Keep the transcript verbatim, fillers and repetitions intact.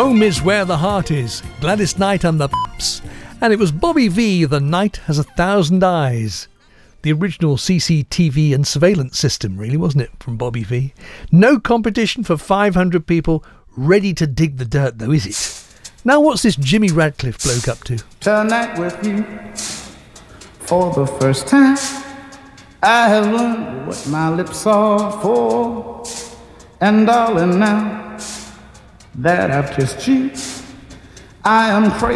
Home is where the heart is. Gladys Knight and the P***s. And it was Bobby Vee, The Night Has a Thousand Eyes. The original C C T V and surveillance system, really, wasn't it, from Bobby Vee? No competition for five hundred people ready to dig the dirt, though, is it? Now what's this Jimmy Radcliffe bloke up to? Tonight with you, for the first time, I have learned what my lips are for. And darling, now that I've kissed you, I am crazy.